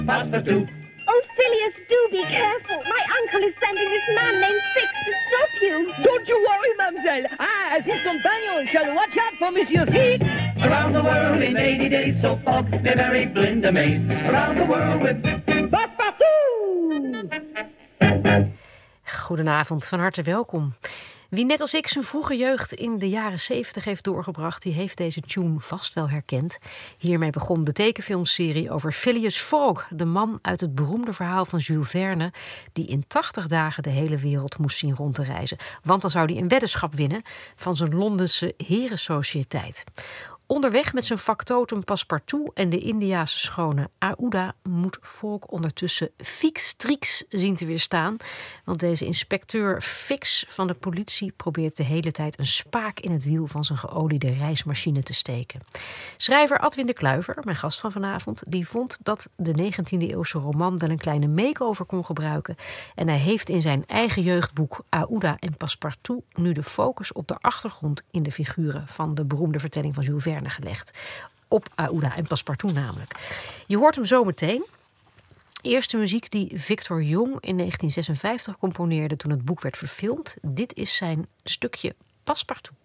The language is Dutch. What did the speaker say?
Passepartout. Oh, Phileas, do be careful. My uncle is sending this man named Fix to stop you. Don't you worry, mademoiselle. I, as his companion, shall watch out for Monsieur Fix. Around the world in 80 days, so fog may very blind amaze. Around the world with Passepartout! Goedenavond, van harte welkom. Wie net als ik zijn vroege jeugd in de jaren 70 heeft doorgebracht, die heeft deze tune vast wel herkend. Hiermee begon de tekenfilmserie over Phileas Fogg, de man uit het beroemde verhaal van Jules Verne, die in 80 dagen de hele wereld moest zien rond te reizen. Want dan zou hij een weddenschap winnen van zijn Londense herensociëteit. Onderweg met zijn factotum Passepartout en de Indiase schone Aouda moet Fogg ondertussen Fix Trix zien te weerstaan. Want deze inspecteur Fix van de politie probeert de hele tijd een spaak in het wiel van zijn geoliede reismachine te steken. Schrijver Adwin de Kluiver, mijn gast van vanavond, die vond dat de 19e-eeuwse roman wel een kleine make-over kon gebruiken. En hij heeft in zijn eigen jeugdboek Aouda en Passepartout nu de focus op de achtergrond in de figuren van de beroemde vertelling van Jules Verne gelegd. Op Aouda en Passepartout namelijk. Je hoort hem zo meteen. Eerste muziek die Victor Jong in 1956 componeerde toen het boek werd verfilmd. Dit is zijn stukje Passepartout.